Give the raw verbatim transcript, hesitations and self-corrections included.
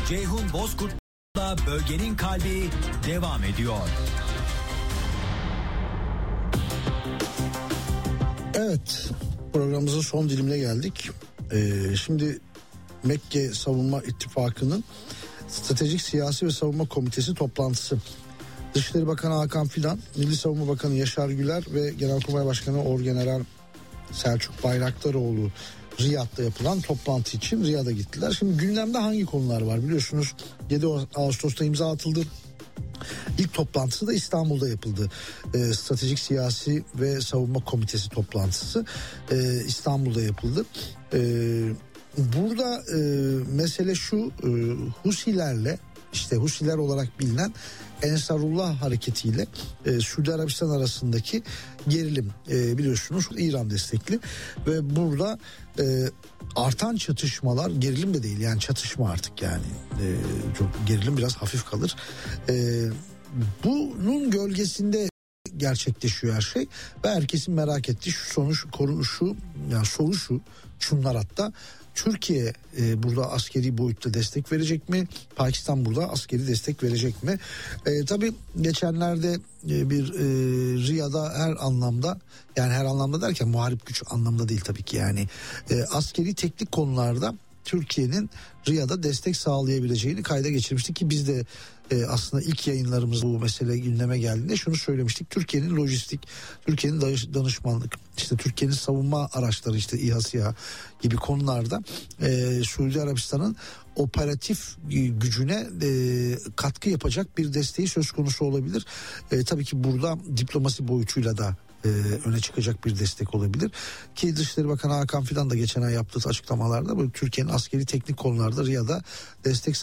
Ceyhun Bozkurt'la Bölgenin Kalbi devam ediyor. Evet, programımızın son dilimine geldik. Ee, şimdi Mekke Savunma İttifakı'nın Stratejik Siyasi ve Savunma Komitesi toplantısı. Dışişleri Bakanı Hakan Fidan, Milli Savunma Bakanı Yaşar Güler ve Genelkurmay Başkanı Orgeneral Selçuk Bayraktaroğlu Riyad'da yapılan toplantı için Riyad'a gittiler. Şimdi gündemde hangi konular var biliyorsunuz? yedi Ağustos'ta imza atıldı. İlk toplantısı da İstanbul'da yapıldı. E, Stratejik Siyasi ve Savunma Komitesi toplantısı e, İstanbul'da yapıldı. E, burada e, mesele şu, e, Husilerle, işte Husiler olarak bilinen Ensarullah hareketiyle e, Suudi Arabistan arasındaki gerilim, e, biliyorsunuz İran destekli ve burada e, artan çatışmalar, gerilim de değil yani çatışma artık yani e, çok gerilim biraz hafif kalır. E, bunun gölgesinde gerçekleşiyor her şey ve herkesin merak ettiği şu sonuç konu şu, yani soru şu, şunlar hatta Türkiye e, burada askeri boyutta destek verecek mi? Pakistan burada askeri destek verecek mi? E, tabii geçenlerde e, bir e, Riyad'a her anlamda, yani her anlamda derken muharip güç anlamda değil tabii ki, yani e, askeri teknik konularda Türkiye'nin Riyad'a destek sağlayabileceğini kayda geçirmiştik ki biz de e, aslında ilk yayınlarımız bu mesele gündeme geldiğinde şunu söylemiştik. Türkiye'nin lojistik, Türkiye'nin danışmanlık, işte Türkiye'nin savunma araçları, işte İHA SİHA gibi konularda e, Suudi Arabistan'ın operatif gücüne e, katkı yapacak bir desteği söz konusu olabilir. E, tabii ki burada diplomasi boyutuyla da e, öne çıkacak bir destek olabilir. Ki Dışişleri Bakanı Hakan Fidan da geçen ay yaptığı açıklamalarda bu Türkiye'nin askeri teknik konularda Riyad'a destek